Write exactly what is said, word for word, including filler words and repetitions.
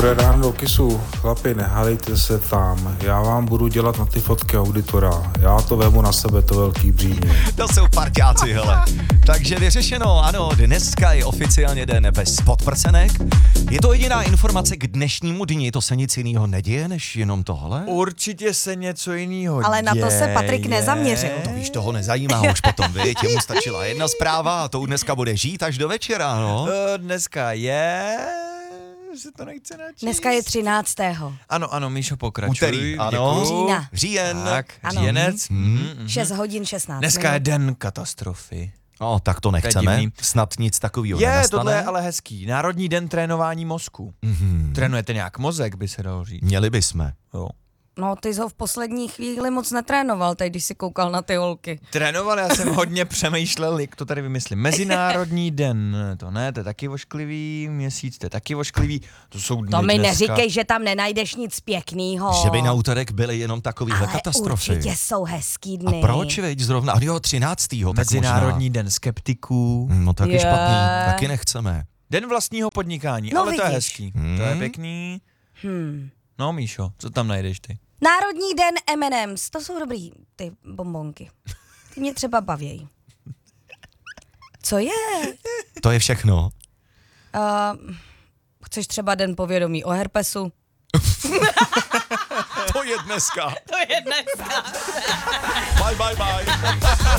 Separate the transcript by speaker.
Speaker 1: Dobré ráno do Kisu. Chlapi, nehádejte se tam. Já vám budu dělat na ty fotky auditora. Já to vemu na sebe, to velký břímě.
Speaker 2: To jsou parťáci, hele. Takže vyřešeno, ano, dneska je oficiálně den bez podprcenek. Je to jediná informace k dnešnímu dni, to se nic jiného neděje, než jenom tohle?
Speaker 3: Určitě se něco jiného
Speaker 4: Ale na to se Patrik nezaměřil.
Speaker 2: To víš, toho nezajímá už potom, viď? Jemu stačila jedna zpráva a to dneska bude žít až do večera, no.
Speaker 3: Uh, dneska je... se to nechce načíst.
Speaker 4: Dneska je třináctého.
Speaker 3: Ano, ano, Míšo, pokračuj.
Speaker 2: Úterý, ano.
Speaker 3: Děkuju.
Speaker 4: Října.
Speaker 2: Říjen.
Speaker 3: Tak,
Speaker 4: Ano.
Speaker 3: říjenec.
Speaker 2: Mhm.
Speaker 3: Mm-hmm.
Speaker 4: šest hodin šestnáct
Speaker 3: Dneska je
Speaker 4: minut.
Speaker 3: den katastrofy.
Speaker 2: O, tak to nechceme.
Speaker 3: divný.
Speaker 2: Snad nic takového
Speaker 3: Je,
Speaker 2: nenastane.
Speaker 3: tohle je ale hezký. Národní den trénování mozku.
Speaker 2: Mhm.
Speaker 3: Trénujete nějak mozek, by se dalo říct.
Speaker 2: Měli bychom.
Speaker 3: Jo.
Speaker 4: No, ty jsi ho v poslední chvíli moc netrénoval, teď když jsi koukal na ty holky.
Speaker 3: Trénoval, já jsem hodně přemýšlel, jak to tady vymyslím. Mezinárodní den, to ne, to je taky ošklivý, měsíc, to je taky ošklivý. To jsou dny
Speaker 4: To mi
Speaker 3: dneska.
Speaker 4: neříkej, že tam nenajdeš nic pěknýho.
Speaker 2: Že by na úterek byly jenom takovýhle
Speaker 4: Ale
Speaker 2: katastrofy.
Speaker 4: určitě jsou hezký
Speaker 2: A
Speaker 4: dny.
Speaker 2: proč, veď, zrovna? A jo, třináctého tak
Speaker 3: Mezinárodní den skeptiků.
Speaker 2: možná. No taky
Speaker 4: Je.
Speaker 2: špatný, taky nechceme.
Speaker 3: Den vlastního podnikání,
Speaker 4: No,
Speaker 3: ale to je
Speaker 4: vidíš.
Speaker 3: hezký.
Speaker 2: Hmm.
Speaker 3: To je pěkný.
Speaker 4: Hmm.
Speaker 3: No, Míšo, co tam najdeš ty?
Speaker 4: Národní den M and M's, to jsou dobrý, ty bonbonky. Ty mě třeba bavějí. Co je?
Speaker 2: To je všechno.
Speaker 4: Uh, chceš třeba den povědomí o herpesu?
Speaker 2: To je dneska.
Speaker 4: To je dneska.
Speaker 2: Bye, bye, bye.